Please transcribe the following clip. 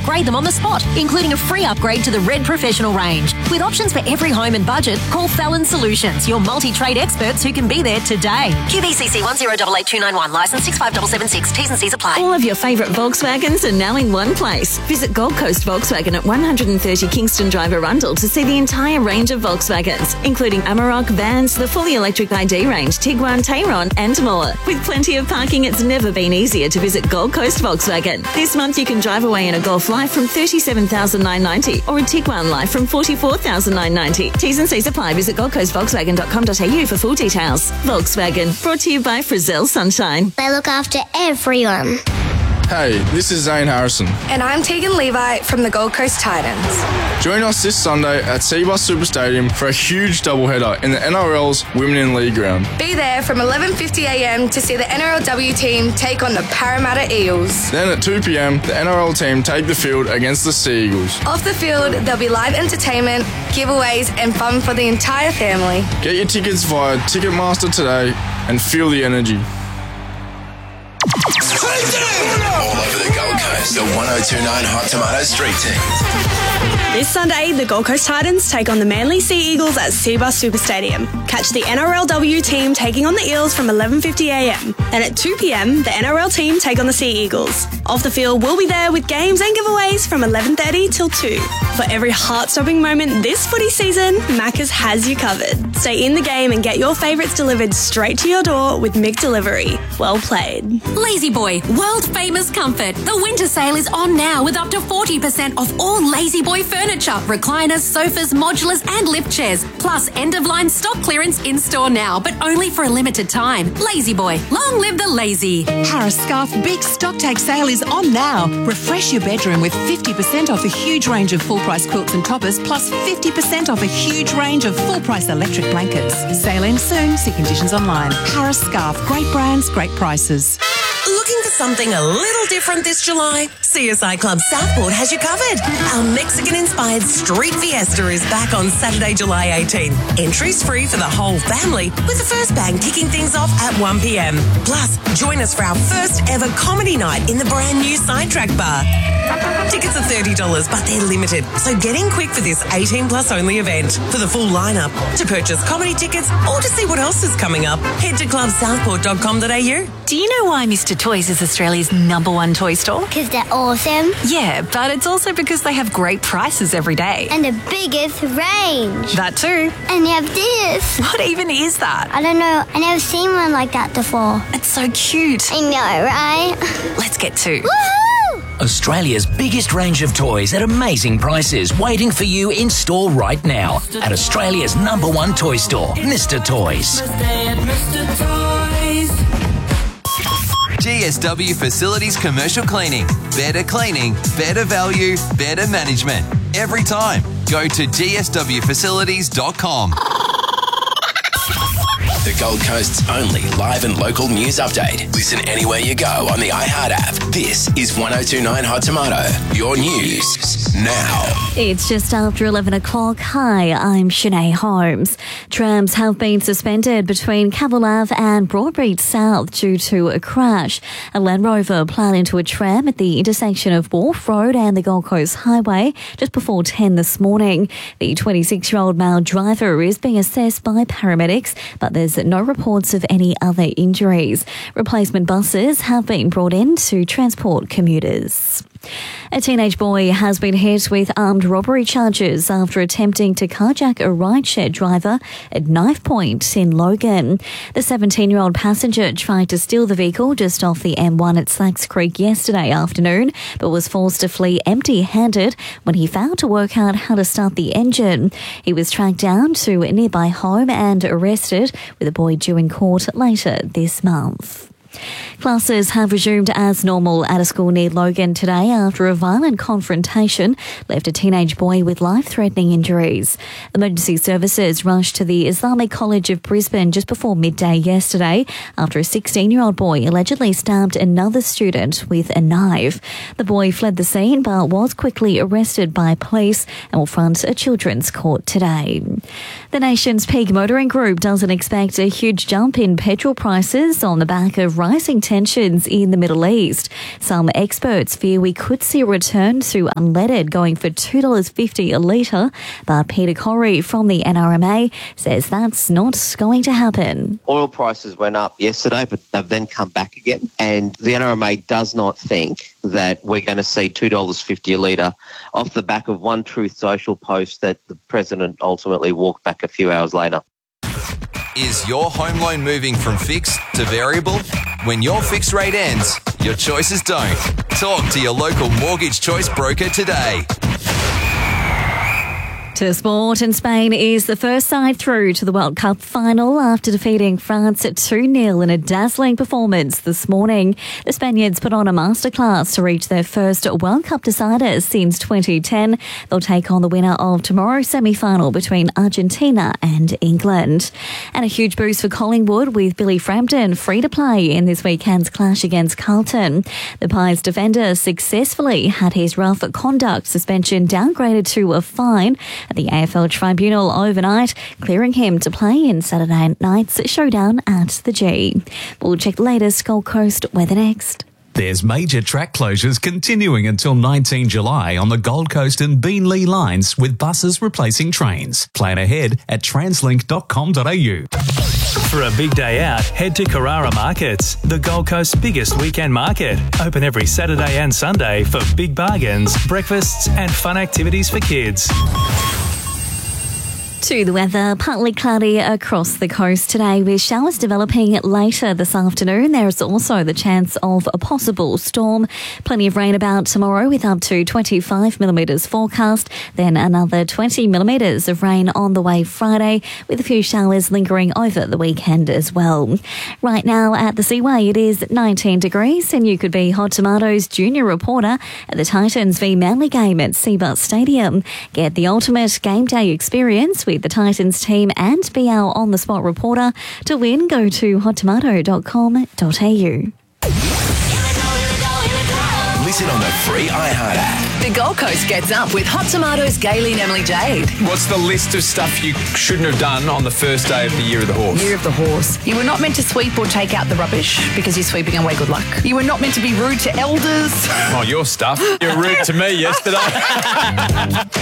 upgrade them on the spot, including a free upgrade to the Red Professional range. With options for every home and budget, call Fallon Solutions, your multi-trade experts who can be there today. QBCC 1088291, licence 65776, T's and C's apply. All of your favourite Volkswagens are now in one place. Visit Gold Coast Volkswagen at 130 Kingston Drive, Arundel to see the entire range of Volkswagens, including Amarok, Vans, the fully electric ID range, Tiguan, Tayron and more. With plenty of parking, it's never been easier to visit Gold Coast Volkswagen. This month you can drive away in a Golf Life from $37,990 or a Tiguan Life from $44,990. T's and C's apply. Visit goldcoastvolkswagen.com.au for full details. Volkswagen, brought to you by Frizzell Sunshine. They look after everyone. Hey, this is Zane Harrison. And I'm Tegan Levi from the Gold Coast Titans. Join us this Sunday at Cbus Super Stadium for a huge doubleheader in the NRL's Women in League round. Be there from 11:50am to see the NRLW team take on the Parramatta Eels. Then at 2pm, the NRL team take the field against the Sea Eagles. Off the field, there'll be live entertainment, giveaways and fun for the entire family. Get your tickets via Ticketmaster today and feel the energy. All over the Gold Coast, the 1029 Hot Tomato Street Team. This Sunday, the Gold Coast Titans take on the Manly Sea Eagles at Cbus Super Stadium. Catch the NRLW team taking on the Eels from 11:50am. Then at 2pm, the NRL team take on the Sea Eagles. Off the field, we'll be there with games and giveaways from 11:30 till 2. For every heart-stopping moment this footy season, Macca's has you covered. Stay in the game and get your favourites delivered straight to your door with Mick Delivery. Well played. Lazy Boy, world famous comfort. The winter sale is on now with up to 40% off all Lazy Boy furniture, recliners, sofas, modulars and lift chairs. Plus end-of-line stock clearance in-store now, but only for a limited time. Lazy Boy, long live the lazy. Harris Scarf Big Stock Take Sale is on now. Refresh your bedroom with 50% off a huge range of full-price quilts and toppers, plus 50% off a huge range of full-price electric blankets. Sale ends soon. See conditions online. Harris Scarf. Great brands, great prices. Looking for something a little different this July? CSI Club Southport has you covered. Our Mexican-inspired Street Fiesta is back on Saturday, July 18. Entries free for the whole family, with the first band kicking things off at 1pm. Plus, join us for our first ever comedy night in the brand new Sidetrack Bar. Tickets are $30, but they're limited, so get in quick for this 18-plus only event. For the full lineup, to purchase comedy tickets, or to see what else is coming up, head to clubsouthport.com.au. Do you know why Mr. Toys is Australia's #1 toy store? Because they're awesome. Yeah, but it's also because they have great prices every day. And the biggest range. That too. And you have this. What even is that? I don't know. I never seen one like that before. It's so cute. I know, right? Let's get to. Woohoo! Australia's biggest range of toys at amazing prices, waiting for you in store right now at Australia's #1 toy store, Mr. Toys. GSW Facilities Commercial Cleaning. Better cleaning, better value, better management. Every time. Go to gswfacilities.com. The Gold Coast's only live and local news update. Listen anywhere you go on the iHeart app. This is 1029 Hot Tomato. Your news now. It's just after 11 o'clock. Hi, I'm Shanae Holmes. Trams have been suspended between Cavill Ave and Broadbeach South due to a crash. A Land Rover plowed into a tram at the intersection of Wharf Road and the Gold Coast Highway just before 10 this morning. The 26-year-old male driver is being assessed by paramedics, but there's no reports of any other injuries. Replacement buses have been brought in to transport commuters. A teenage boy has been hit with armed robbery charges after attempting to carjack a rideshare driver at knife point in Logan. The 17-year-old passenger tried to steal the vehicle just off the M1 at Slacks Creek yesterday afternoon, but was forced to flee empty-handed when he failed to work out how to start the engine. He was tracked down to a nearby home and arrested, with the boy due in court later this month. Classes have resumed as normal at a school near Logan today after a violent confrontation left a teenage boy with life-threatening injuries. Emergency services rushed to the Islamic College of Brisbane just before midday yesterday after a 16-year-old boy allegedly stabbed another student with a knife. The boy fled the scene but was quickly arrested by police and will front a children's court today. The nation's peak motoring group doesn't expect a huge jump in petrol prices on the back of rising tensions in the Middle East. Some experts fear we could see a return to unleaded going for $2.50 a litre, but Peter Corey from the NRMA says that's not going to happen. Oil prices went up yesterday, but they've then come back again. And the NRMA does not think that we're going to see $2.50 a litre off the back of one Truth Social post that the President ultimately walked back a few hours later. Is your home loan moving from fixed to variable? When your fixed rate ends, your choices don't. Talk to your local Mortgage Choice broker today. To sport, and Spain is the first side through to the World Cup final after defeating France 2-0 in a dazzling performance this morning. The Spaniards put on a masterclass to reach their first World Cup decider since 2010. They'll take on the winner of tomorrow's semi-final between Argentina and England. And a huge boost for Collingwood with Billy Frampton free to play in this weekend's clash against Carlton. The Pies defender successfully had his rough conduct suspension downgraded to a fine at the AFL Tribunal overnight, clearing him to play in Saturday night's showdown at the G. We'll check the latest Gold Coast weather next. There's major track closures continuing until 19 July on the Gold Coast and Beenleigh lines, with buses replacing trains. Plan ahead at translink.com.au. For a big day out, head to Carrara Markets, the Gold Coast's biggest weekend market. Open every Saturday and Sunday for big bargains, breakfasts and fun activities for kids. To the weather, partly cloudy across the coast today with showers developing later this afternoon. There's also the chance of a possible storm. Plenty of rain about tomorrow with up to 25 millimetres forecast. Then another 20 millimetres of rain on the way Friday with a few showers lingering over the weekend as well. Right now at the Seaway it is 19 degrees and you could be Hot Tomatoes junior reporter at the Titans v Manly game at Seabus Stadium. Get the ultimate game day experience with the Titans team and be our on-the-spot reporter. To win, go to hottomato.com.au. Listen on the free iHeart app. The Gold Coast gets up with Hot Tomatoes, Gayley and Emily Jade. What's the list of stuff you shouldn't have done on the first day of the Year of the Horse? Year of the Horse. You were not meant to sweep or take out the rubbish because you're sweeping away good luck. You were not meant to be rude to elders. Oh, your stuff. You were rude to me yesterday.